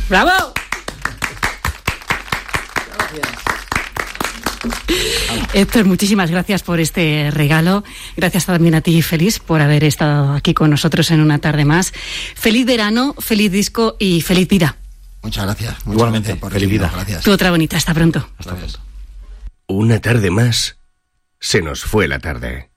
¡Bravo! Héctor, muchísimas gracias por este regalo. Gracias también a ti, Félix, por haber estado aquí con nosotros en una tarde más. Feliz verano, feliz disco y feliz vida. Muchas gracias. Igualmente, feliz vida. Gracias. Tu otra bonita. Hasta pronto. Hasta pronto. Una tarde más, se nos fue la tarde.